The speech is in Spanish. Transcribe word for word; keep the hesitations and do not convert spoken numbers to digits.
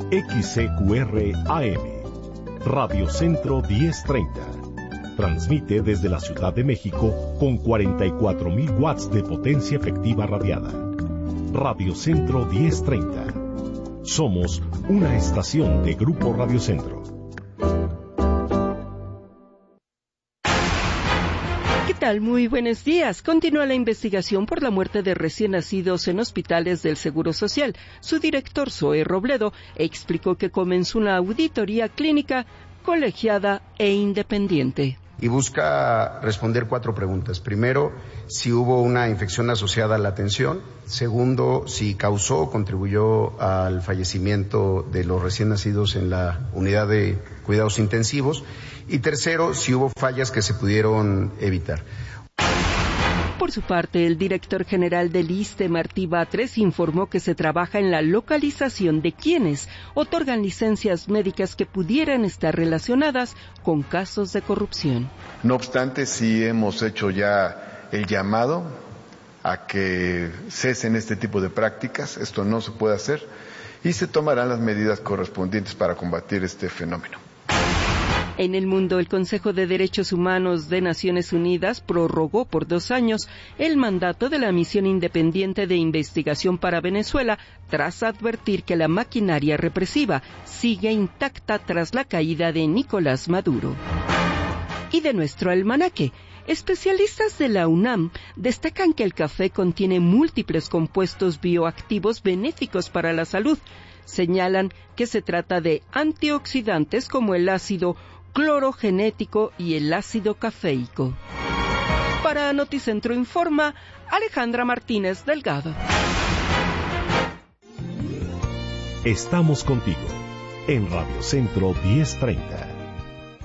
X C Q R A M, Radio Centro diez treinta. Transmite desde la Ciudad de México con cuarenta y cuatro mil watts de potencia efectiva radiada. Radio Centro diez treinta. Somos una estación de Grupo Radio Centro. ¿Qué tal? Muy buenos días. Continúa la investigación por la muerte de recién nacidos en hospitales del Seguro Social. Su director, Zoe Robledo, explicó que comenzó una auditoría clínica colegiada e independiente. Y busca responder cuatro preguntas. Primero, si hubo una infección asociada a la atención. Segundo, si causó o contribuyó al fallecimiento de los recién nacidos en la unidad de cuidados intensivos. Y tercero, si hubo fallas que se pudieron evitar. Por su parte, el director general del ISSSTE, Martí Batres, informó que se trabaja en la localización de quienes otorgan licencias médicas que pudieran estar relacionadas con casos de corrupción. No obstante, sí hemos hecho ya el llamado a que cesen este tipo de prácticas. Esto no se puede hacer y se tomarán las medidas correspondientes para combatir este fenómeno. En el mundo, el Consejo de Derechos Humanos de Naciones Unidas prorrogó por dos años el mandato de la Misión Independiente de Investigación para Venezuela, tras advertir que la maquinaria represiva sigue intacta tras la caída de Nicolás Maduro. Y de nuestro almanaque, especialistas de la UNAM destacan que el café contiene múltiples compuestos bioactivos benéficos para la salud. Señalan que se trata de antioxidantes como el ácido clorogenético y el ácido cafeico. Para Noticentro Informa, Alejandra Martínez Delgado. Estamos contigo en Radio Centro diez treinta.